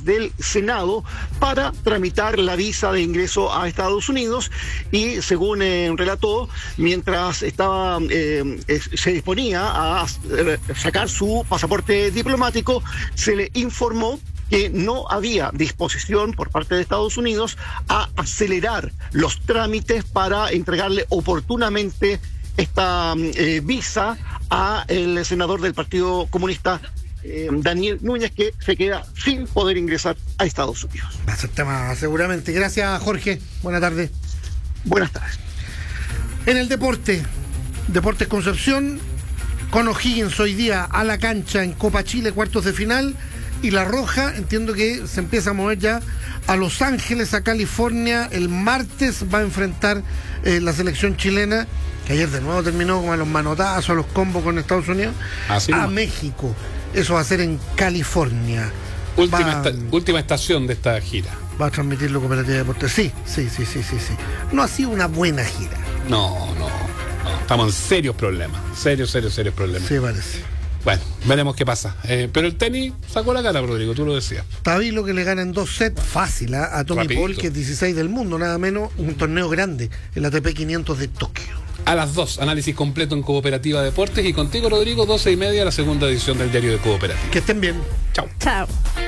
trámites del Senado para tramitar la visa de ingreso a Estados Unidos y, según relató, mientras estaba se disponía a sacar su pasaporte diplomático, se le informó que no había disposición por parte de Estados Unidos a acelerar los trámites para entregarle oportunamente esta visa a el senador del Partido Comunista, Daniel Núñez, que se queda sin poder ingresar a Estados Unidos. Va a ser tema seguramente. Gracias, Jorge. Buenas tardes. Buenas tardes. En el deporte, Deportes Concepción, con O'Higgins hoy día a la cancha en Copa Chile, cuartos de final. Y La Roja, entiendo que se empieza a mover ya a Los Ángeles, a California. El martes va a enfrentar la selección chilena, que ayer de nuevo terminó con los manotazos, los combos con Estados Unidos, a México. Eso va a ser en California. Última estación de esta gira. Va a transmitirlo Cooperativa de Deportes. Sí. No ha sido una buena gira. No. Estamos en serios problemas. Serios problemas. Sí, parece. Bueno, veremos qué pasa. Pero el tenis sacó la cara, Rodrigo, tú lo decías. Tabilo, que le gana en 2 sets, fácil, a Tommy Paul, que es 16 del mundo, nada menos, un torneo grande, el ATP 500 de Tokio. A las 2, análisis completo en Cooperativa Deportes. Y contigo, Rodrigo, 12:30, la segunda edición del Diario de Cooperativa. Que estén bien. Chao.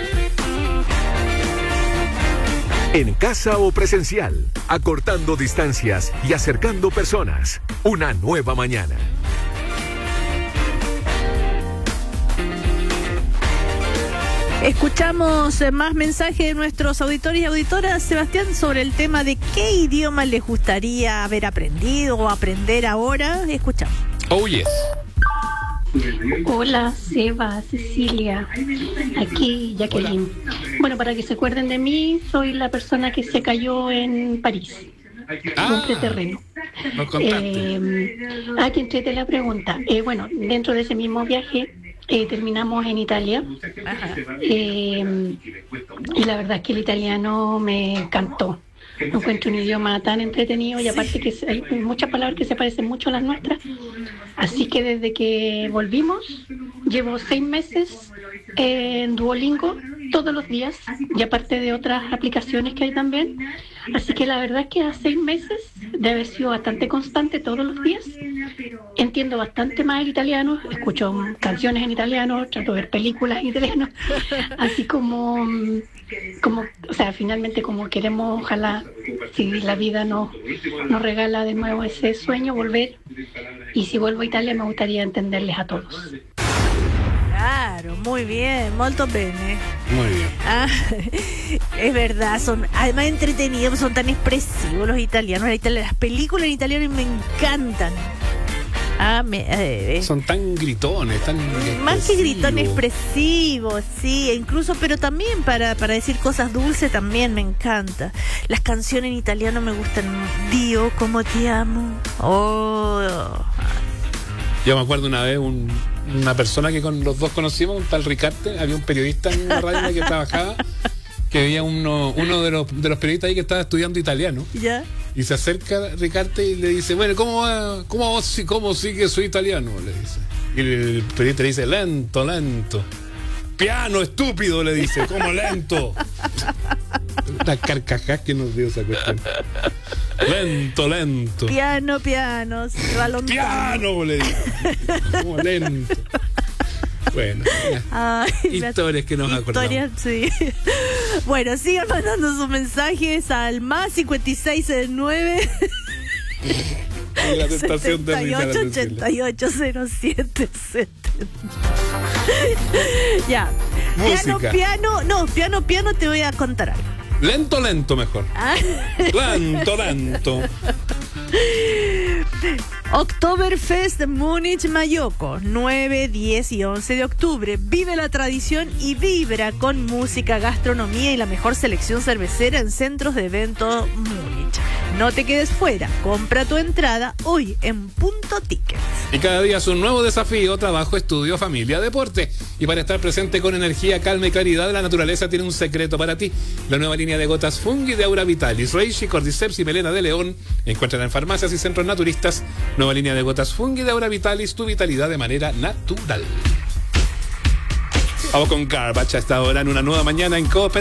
En casa o presencial, acortando distancias y acercando personas. Una nueva mañana. Escuchamos más mensajes de nuestros auditores y auditoras, Sebastián, sobre el tema de qué idioma les gustaría haber aprendido o aprender ahora. Escuchamos. Oh, yes. Hola, Seba, Cecilia, aquí Jacqueline. Bueno, para que se acuerden de mí, soy la persona que se cayó en París. Compré terreno. Nos contaste. Que entrete la pregunta. Bueno, dentro de ese mismo viaje terminamos en Italia. Y la verdad es que el italiano me encantó. Encuentro un idioma tan entretenido y aparte que hay muchas palabras que se parecen mucho a las nuestras. Así que desde que volvimos, llevo 6 meses en Duolingo todos los días y aparte de otras aplicaciones que hay también. Así que la verdad es que a 6 meses de haber sido bastante constante todos los días, entiendo bastante más el italiano, escucho canciones en italiano, trato de ver películas en italiano, así como, o sea, finalmente como queremos, ojalá, si la vida nos regala de nuevo ese sueño, volver, y si vuelvo a Italia me gustaría entenderles a todos. Claro, muy bien, molto bene. Muy bien. Es verdad, son además entretenidos, son tan expresivos los italianos. Las películas en italiano me encantan. Son tan gritones, tan más que gritones, expresivos, sí, incluso, pero también para decir cosas dulces también me encanta. Las canciones en italiano me gustan. Dio, como te amo. Yo me acuerdo una vez una persona que con los dos conocimos, un tal Ricarte, había un periodista en una radio en la que trabajaba, que había uno de los periodistas ahí que estaba estudiando italiano. ¿Ya? Y se acerca a Ricarte y le dice, bueno, ¿cómo sigue su italiano? Le dice. Y el periodista le dice, lento. Piano, estúpido, le dice, ¿cómo lento? Una carcajada que nos dio esa cuestión. Lento. Piano, se va lontano. Piano, le dice. Como lento. Bueno, historias que nos acordamos. Sí. Bueno, sigan mandando sus mensajes al más 569 la tentación de 880770. Ya. Música. Piano, te voy a contar algo. Lento mejor. Lento. Oktoberfest Múnich Mayoko, 9, 10 y 11 de octubre. Vive la tradición y vibra con música, gastronomía y la mejor selección cervecera en centros de eventos Múnich. No te quedes fuera, compra tu entrada hoy en Punto Tickets. Y cada día es un nuevo desafío: trabajo, estudio, familia, deporte. Y para estar presente con energía, calma y claridad, la naturaleza tiene un secreto para ti. La nueva línea de gotas Fungi de Aura Vitalis, Reishi, Cordyceps y Melena de León. Encuentran en farmacias y centros naturistas. Nueva línea de gotas Fungi de Aura Vitalis, tu vitalidad de manera natural. Vamos con Garbage a esta hora en una nueva mañana en Coop.